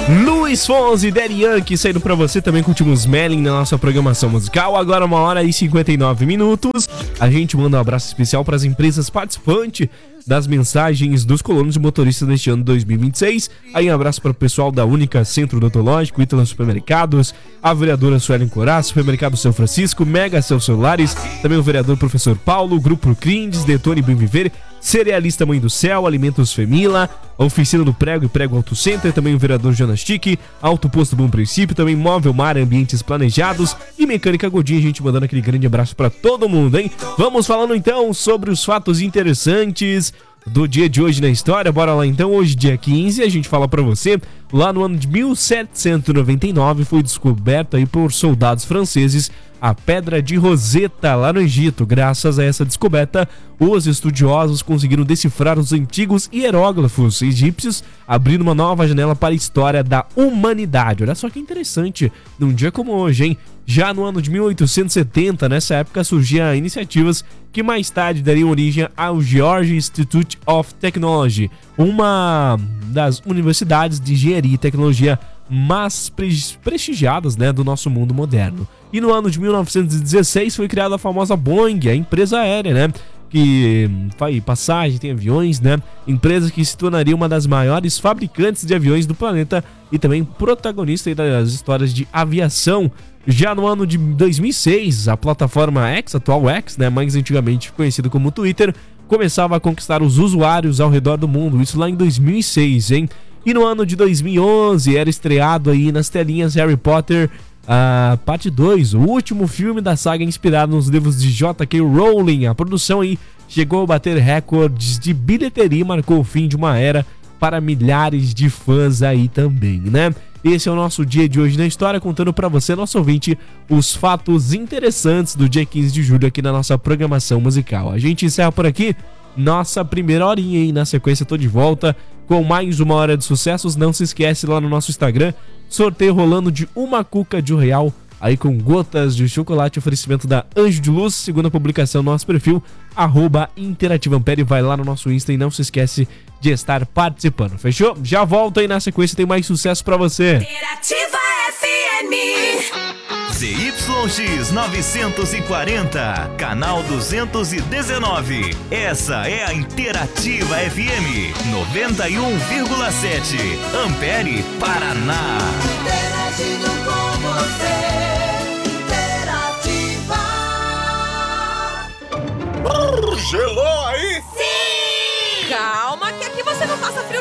Luiz Fonsi e Daddy Yankee saindo pra você, também curtimos Melin na nossa programação musical. Agora 1h59. A gente manda um abraço especial para as empresas participantes das mensagens dos colonos e motoristas neste ano 2026. Aí um abraço para o pessoal da Única Centro Odontológico, Ítalo Supermercados, a vereadora Suelen Corá, Supermercado São Francisco, Mega Seus Celulares, também o vereador Professor Paulo, Grupo Crindes, Detone Bem Viver, Cerealista Mãe do Céu, Alimentos Femila, a Oficina do Prego e Prego Auto Center, também o vereador Jonas Chique, Auto Posto Bom Princípio, também Móvel Mar, Ambientes Planejados e Mecânica Godinho. A gente mandando aquele grande abraço para todo mundo, hein? Vamos falando então sobre os fatos interessantes do dia de hoje na história. Bora lá então. Hoje, dia 15, a gente fala pra você, lá no ano de 1799 foi descoberto aí por soldados franceses a Pedra de Roseta, lá no Egito. Graças a essa descoberta, os estudiosos conseguiram decifrar os antigos hieróglifos egípcios, abrindo uma nova janela para a história da humanidade. Olha só que interessante, num dia como hoje, hein? Já no ano de 1870, nessa época, surgiam iniciativas que mais tarde dariam origem ao Georgia Institute of Technology, uma das universidades de engenharia e tecnologia mais prestigiadas, né, do nosso mundo moderno. E no ano de 1916 foi criada a famosa Boeing, a empresa aérea, né, que faz passagem, tem aviões, né, empresa que se tornaria uma das maiores fabricantes de aviões do planeta e também protagonista das histórias de aviação. Já no ano de 2006, a plataforma X, atual X, né, mais antigamente conhecida como Twitter, começava a conquistar os usuários ao redor do mundo, isso lá em 2006, hein? E no ano de 2011 era estreado aí nas telinhas Harry Potter, parte 2, o último filme da saga inspirado nos livros de J.K. Rowling. A produção aí chegou a bater recordes de bilheteria e marcou o fim de uma era para milhares de fãs aí também, né? Esse é o nosso dia de hoje na história, contando para você, nosso ouvinte, os fatos interessantes do dia 15 de julho aqui na nossa programação musical. A gente encerra por aqui nossa primeira horinha, e na sequência tô de volta com mais uma hora de sucessos. Não se esquece, lá no nosso Instagram, sorteio rolando de uma cuca de R$1, aí com gotas de chocolate, oferecimento da Anjo de Luz, segunda publicação no nosso perfil, @interativampere. Vai lá no nosso Insta e não se esquece de estar participando, fechou? Já volto aí na sequência, tem mais sucesso pra você. Interativa FM ZYX 940, canal 219. Essa é a Interativa FM 91,7, Ampere, Paraná. Interagindo com você, Interativa. Gelou aí? Sim! Calma que aqui você não passa frio